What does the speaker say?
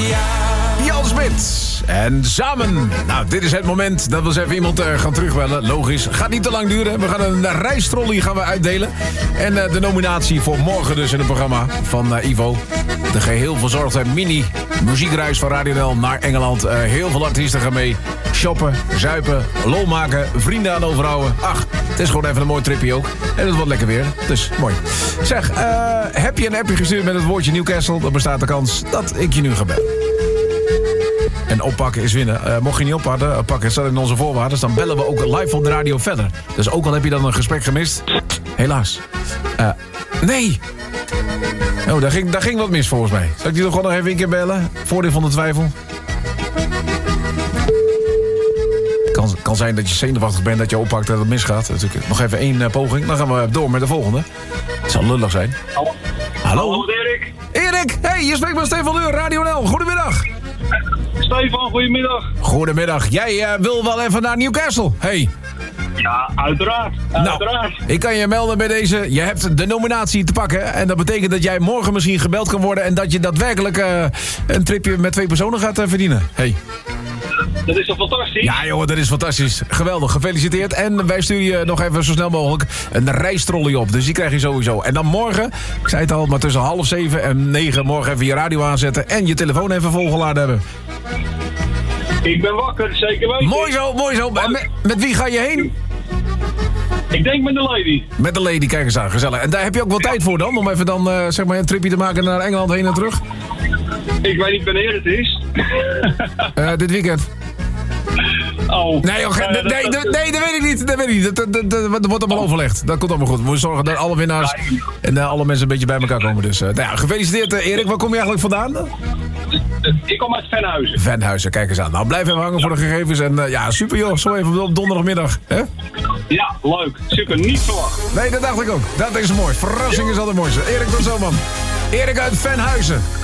Jan Smit. En samen. Nou, dit is het moment dat we eens even iemand gaan terugbellen. Logisch. Gaat niet te lang duren. We gaan een reistrolley gaan we uitdelen. En de nominatie voor morgen dus in het programma van Ivo. De geheel verzorgde mini muziekreis van Radio NL naar Engeland. Heel veel artiesten gaan mee. Shoppen, zuipen, lol maken, vrienden aan overhouden. Ach, het is gewoon even een mooi tripje ook. En het wordt lekker weer. Dus mooi. Zeg, heb je een appje gestuurd met het woordje Newcastle? Dan bestaat de kans dat ik je nu ga bellen. En oppakken is winnen. Mocht je niet oppakken, het staat in onze voorwaarden. Dan bellen we ook live op de radio verder. Dus ook al heb je dan een gesprek gemist. Helaas. Nee. Oh, daar ging wat mis volgens mij. Zal ik die nog even een keer bellen? Voordeel van de twijfel. Kan zijn dat je zenuwachtig bent, dat je oppakt dat het misgaat. Natuurlijk nog even één poging. Dan gaan we door met de volgende. Het zal lullig zijn. Hallo. Hallo, Erik. Erik, hey, je spreekt met Stefan Leur, Radio NL. Goedemiddag. Stefan, goedemiddag. Goedemiddag. Jij wil wel even naar Newcastle. Hey. Ja, uiteraard. Nou, ik kan je melden bij deze. Je hebt de nominatie te pakken. En dat betekent dat jij morgen misschien gebeld kan worden. En dat je daadwerkelijk een tripje met 2 personen gaat verdienen. Hey. Dat is toch fantastisch? Ja joh, dat is fantastisch. Geweldig, gefeliciteerd. En wij sturen je nog even zo snel mogelijk een reistrolley op. Dus die krijg je sowieso. En dan morgen, ik zei het al, maar tussen 6:30 en 9 morgen even je radio aanzetten. En je telefoon even volgeladen hebben. Ik ben wakker, zeker weten. Mooi zo, mooi zo. En met wie ga je heen? Ik denk met de lady. Met de lady, kijk eens aan, gezellig. En daar heb je ook wel tijd voor dan? Om even dan zeg maar een tripje te maken naar Engeland heen en terug? Ik weet niet wanneer het is. Dit weekend. Oh. Nee, dat weet ik niet. Dat weet ik niet. Dat wordt allemaal overlegd. Dat komt allemaal goed. We moeten zorgen dat alle winnaars en alle mensen een beetje bij elkaar komen. Dus nou ja, gefeliciteerd Erik. Waar kom je eigenlijk vandaan? Ik kom uit Venhuizen. Venhuizen, kijk eens aan. Nou, blijf even hangen voor de gegevens. En ja, super joh. Zo even op donderdagmiddag. Hè? Ja, leuk. Super, niet verwacht. Nee, dat dacht ik ook. Dat is mooi. Verrassing is altijd het mooiste. Erik, tot zo man. Erik uit Venhuizen.